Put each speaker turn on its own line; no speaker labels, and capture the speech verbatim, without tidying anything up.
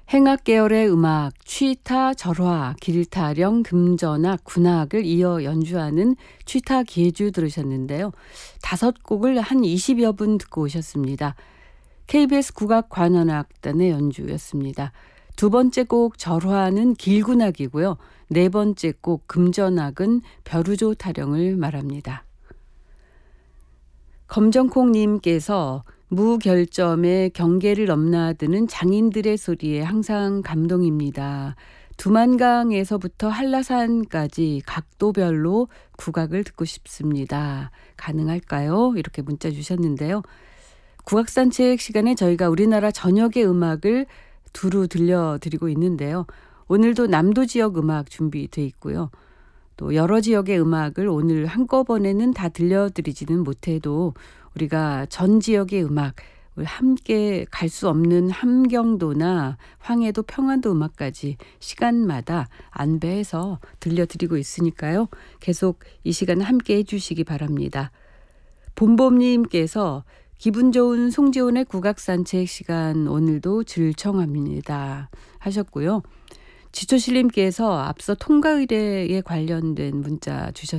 행악 계열의 음악, 취타, 절화, 길타령, 금전악, 군악을 이어 연주하는 취타 기해주 들으셨는데요. 다섯 곡을 한 이십여 분 듣고 오셨습니다. 케이비에스 국악관현악단의 연주였습니다. 두 번째 곡 절화는 길군악이고요. 네 번째 곡 금전악은 벼루조 타령을 말합니다. 검정콩님께서 무결점의 경계를 넘나드는 장인들의 소리에 항상 감동입니다. 두만강에서부터 한라산까지 각도별로 국악을 듣고 싶습니다. 가능할까요? 이렇게 문자 주셨는데요. 국악산책 시간에 저희가 우리나라 전역의 음악을 두루 들려드리고 있는데요. 오늘도 남도 지역 음악 준비돼 있고요. 또 여러 지역의 음악을 오늘 한꺼번에는 다 들려드리지는 못해도 우리가 전 지역의 음악을 함께 갈 수 없는 함경도나 황해도, 평안도 음악까지 시간마다 안배해서 들려드리고 있으니까요. 계속 이 시간 함께 해주시기 바랍니다. 봄봄님께서 기분 좋은 송지훈의 국악산책 시간 오늘도 질청합니다 하셨고요. 지초실님께서 앞서 통가 의뢰에 관련된 문자 주셨습니다.